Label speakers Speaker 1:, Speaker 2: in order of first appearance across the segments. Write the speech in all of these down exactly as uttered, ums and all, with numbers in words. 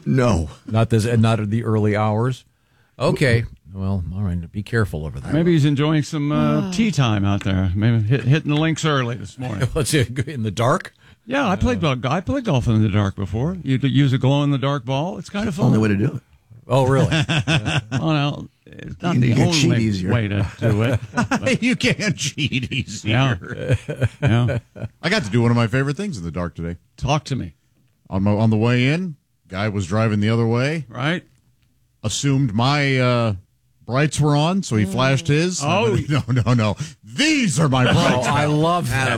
Speaker 1: No.
Speaker 2: Not this, and not at the early hours? Okay. Well, all right. Be careful over there.
Speaker 3: Maybe he's enjoying some uh, tea time out there. Maybe hit, hitting the links early this morning.
Speaker 2: Let's see, in the dark?
Speaker 3: Yeah, I played uh, I played golf in the dark before. You use a glow-in-the-dark ball. It's kind of fun.
Speaker 1: Only way to do it.
Speaker 2: Oh, really?
Speaker 3: yeah. Well, no, it's not
Speaker 1: you
Speaker 3: the
Speaker 1: can cheat
Speaker 3: only
Speaker 1: easier.
Speaker 3: way to do it.
Speaker 4: You can't cheat easier.
Speaker 3: Yeah. yeah.
Speaker 4: I got to do one of my favorite things in the dark today.
Speaker 3: Talk to me.
Speaker 4: On my on the way in, guy was driving the other way.
Speaker 3: Right.
Speaker 4: Assumed my uh, brights were on, so he flashed his.
Speaker 3: Oh.
Speaker 4: no, no, no! These are my brights.
Speaker 2: Oh, I love that.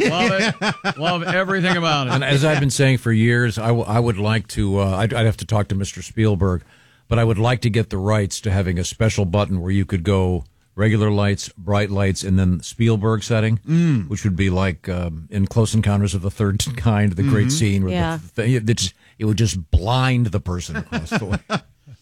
Speaker 3: Love it. Love everything about it.
Speaker 2: And as I've been saying for years, I, w- I would like to, uh, I'd, I'd have to talk to Mister Spielberg, but I would like to get the rights to having a special button where you could go regular lights, bright lights, and then Spielberg setting, mm. which would be like um, in Close Encounters of the Third Kind, the mm-hmm. great scene where
Speaker 5: yeah.
Speaker 2: the, the, it, just, it would just blind the person across the way.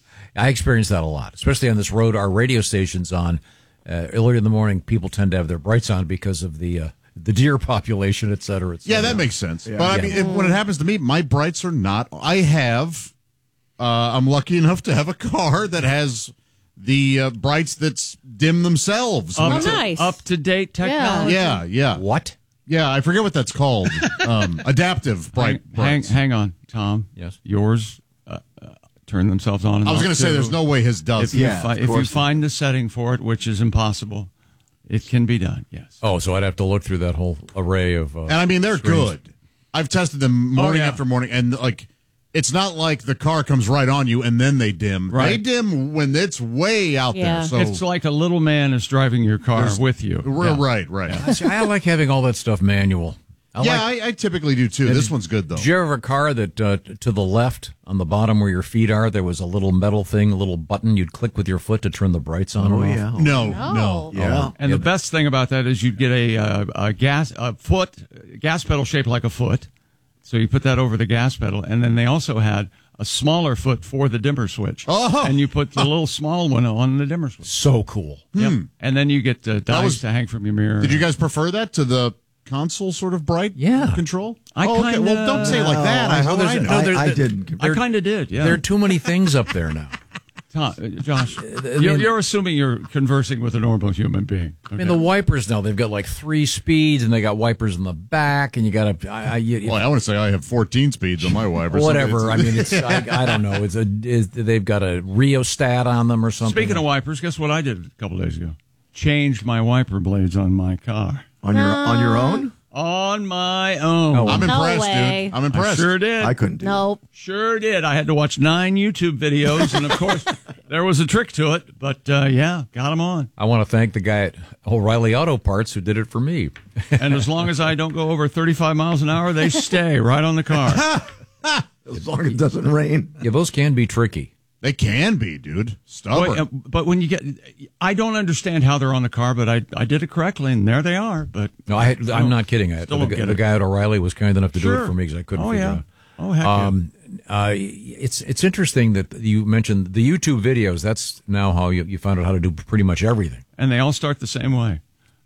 Speaker 2: I experienced that a lot, especially on this road. Our radio station's on. Uh, earlier in the morning, people tend to have their brights on because of the uh, the deer population, et cetera, et cetera.
Speaker 4: Yeah, that makes sense.
Speaker 1: Yeah.
Speaker 4: But I
Speaker 2: Yeah.
Speaker 4: mean, if, when it happens to me, my brights are not. I have. Uh, I'm lucky enough to have a car that has the uh, brights that dim themselves.
Speaker 3: Up
Speaker 5: Oh,
Speaker 3: to,
Speaker 5: nice.
Speaker 3: Up to date technology.
Speaker 4: Yeah, yeah,
Speaker 2: What?
Speaker 4: yeah. I forget what that's called. um, adaptive bright.
Speaker 3: Hang, hang,
Speaker 4: brights.
Speaker 3: hang on, Tom.
Speaker 2: Yes.
Speaker 3: Yours uh, uh, turn themselves on. And
Speaker 4: I was
Speaker 3: off,
Speaker 4: going to say,
Speaker 3: too.
Speaker 4: there's no way his does.
Speaker 3: If you,
Speaker 1: Yeah,
Speaker 3: fi-
Speaker 1: of
Speaker 3: if you
Speaker 1: course.
Speaker 3: find the setting for it, which is impossible, it can be done. Yes.
Speaker 2: Oh, so I'd have to look through that whole array of. Uh,
Speaker 4: And I mean, they're
Speaker 2: screens.
Speaker 4: good. I've tested them morning
Speaker 3: Oh, yeah.
Speaker 4: after morning, and like, it's not like the car comes right on you and then they dim. They
Speaker 3: Right.
Speaker 4: dim when it's way out
Speaker 5: Yeah.
Speaker 4: there. So
Speaker 3: It's like a little man is driving your car
Speaker 4: There's-
Speaker 3: with you.
Speaker 4: we're
Speaker 3: Yeah.
Speaker 4: right, right.
Speaker 2: I see, I like having all that stuff manual. I
Speaker 4: yeah,
Speaker 2: like,
Speaker 4: I, I typically do too. This one's good though.
Speaker 2: Did you ever have a car that uh, to the left on the bottom where your feet are, there was a little metal thing, a little button you'd click with your foot to turn the brights on
Speaker 1: Oh,
Speaker 2: and off?
Speaker 1: yeah.
Speaker 4: No,
Speaker 5: No.
Speaker 4: no.
Speaker 1: Yeah.
Speaker 3: And the best thing about that is you'd get a, uh, a gas a foot gas pedal shaped like a foot, so you put that over the gas pedal, and then they also had a smaller foot for the dimmer switch,
Speaker 4: Oh.
Speaker 3: and you put the little small one on the dimmer switch.
Speaker 2: So cool.
Speaker 3: Yep. And then you get the dice
Speaker 4: was-
Speaker 3: to hang from your mirror.
Speaker 4: Did you guys prefer that to the console sort of bright
Speaker 2: Yeah.
Speaker 4: control?
Speaker 3: I
Speaker 4: oh, okay.
Speaker 3: kinda-
Speaker 4: Well, don't say it like that. I,
Speaker 2: No,
Speaker 4: how would I
Speaker 2: there's-
Speaker 4: know?
Speaker 2: no,
Speaker 1: I,
Speaker 2: there-
Speaker 1: I
Speaker 2: there-
Speaker 1: didn't.
Speaker 3: I kind of did. Yeah.
Speaker 2: There are too many things up there now.
Speaker 3: Tom, uh, Josh,
Speaker 2: mean-
Speaker 3: you're, you're assuming you're conversing with a normal human being.
Speaker 2: I mean, the wipers now, they've got like three speeds, and they got wipers in the back, and you got to, I, I, you,
Speaker 4: Well, I want to say I have fourteen speeds on my wipers.
Speaker 2: whatever. I
Speaker 4: It's-
Speaker 2: mean, it's, I, I don't know. It's a, is, they've got a rheostat on them or something.
Speaker 3: Speaking of wipers, guess what I did a couple days ago? Changed my wiper blades on my car.
Speaker 1: On your on your own?
Speaker 3: On my own.
Speaker 2: Oh,
Speaker 4: I'm
Speaker 5: No
Speaker 4: impressed,
Speaker 5: way.
Speaker 4: dude. I'm
Speaker 3: I
Speaker 4: impressed.
Speaker 3: sure did.
Speaker 1: I couldn't do
Speaker 5: Nope.
Speaker 3: Sure did. I had to watch nine YouTube videos, and of course, there was a trick to it. But uh, yeah, got them on.
Speaker 2: I want to thank the guy at O'Reilly Auto Parts who did it for me.
Speaker 3: And as long as I don't go over thirty-five miles an hour, they stay right on the car.
Speaker 1: it. As long as it doesn't rain.
Speaker 2: Yeah, those can be tricky.
Speaker 4: They can be, dude. Stubborn.
Speaker 3: Boy, uh, but when you get, I don't understand how they're on the car, but I I did it correctly, and there they are. But
Speaker 2: No, I, had- I'm not kidding. I,
Speaker 3: Still
Speaker 2: the,
Speaker 3: don't get
Speaker 2: the
Speaker 3: it.
Speaker 2: guy at O'Reilly was kind enough to do
Speaker 3: Sure.
Speaker 2: it for me because I couldn't
Speaker 3: Oh,
Speaker 2: figure
Speaker 3: yeah.
Speaker 2: out.
Speaker 3: Oh, heck
Speaker 2: Um, uh, it's it's interesting that you mentioned the YouTube videos. That's now how you, you found out how to do pretty much everything.
Speaker 3: and they all start the same way.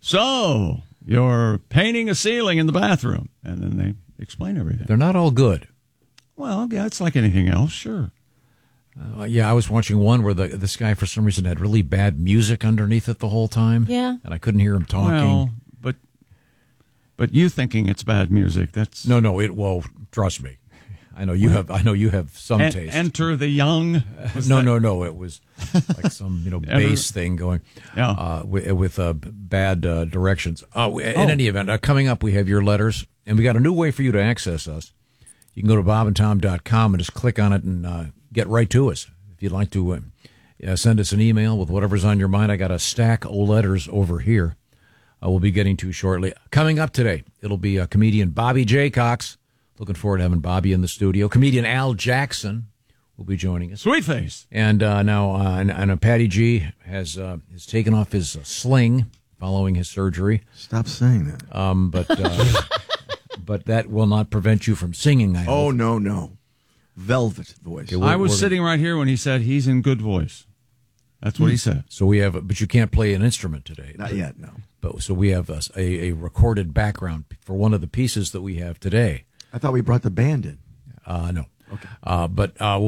Speaker 3: So you're painting a ceiling in the bathroom, and then they explain everything.
Speaker 2: They're not all good.
Speaker 3: Well, yeah, it's like anything else, sure.
Speaker 2: Uh, yeah, I was watching one where the this guy for some reason had really bad music underneath it the whole time.
Speaker 5: Yeah.
Speaker 2: and I couldn't hear him talking.
Speaker 3: Well, but but you thinking it's bad music? That's
Speaker 2: no, no, it. Well, trust me, I know you have. I know you have some
Speaker 3: En-
Speaker 2: taste.
Speaker 3: Enter the Young. Was
Speaker 2: no,
Speaker 3: that-
Speaker 2: no, no. It was like some you know
Speaker 3: Ever-
Speaker 2: bass thing going.
Speaker 3: Yeah.
Speaker 2: Uh, with with uh, bad uh, directions. Uh, in
Speaker 3: Oh.
Speaker 2: any event, uh, coming up we have your letters, and we got a new way for you to access us. You can go to bob and tom dot com and just click on it and uh, get right to us. If you'd like to uh, uh, send us an email with whatever's on your mind, I got a stack of letters over here. Uh, we'll be getting to shortly. Coming up today, it'll be uh, comedian Bobby Jaycox. Looking forward to having Bobby in the studio. Comedian Al Jackson will be joining us.
Speaker 3: Sweet face.
Speaker 2: And uh, now, uh, and, and uh, Patty G has uh, has taken off his uh, sling following his surgery.
Speaker 1: Stop saying that.
Speaker 2: Um, but uh, but that will not prevent you from singing. I
Speaker 1: Oh,
Speaker 2: hope.
Speaker 1: no, no. Velvet voice.
Speaker 2: Okay, we're-
Speaker 3: I was
Speaker 2: we're-
Speaker 3: sitting right here when he said he's in good voice. That's what he said.
Speaker 2: So we have, but you can't play an instrument today.
Speaker 1: Not yet, no.
Speaker 2: But so we have a, a, a recorded background for one of the pieces that we have today.
Speaker 1: I thought we brought the band in.
Speaker 2: Uh, no. Okay. Uh, but uh,